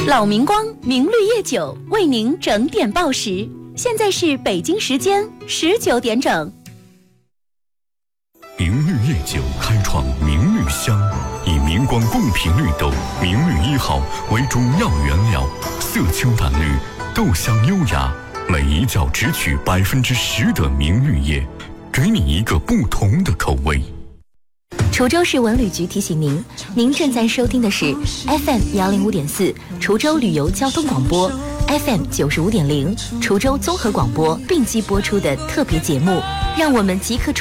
老明光明绿叶酒为您整点报时，现在是北京时间19点整。 明绿叶酒开创明绿香，以明光贡品绿豆明绿1号为主要原料，色清淡绿，豆香优雅，每一窖只取10%的明绿叶，给你一个不同的口味。 滁州市文旅局提醒您，您正在收听的是 FM 105.4滁州旅游交通广播， FM 95.0滁州综合广播并机播出的特别节目，让我们即刻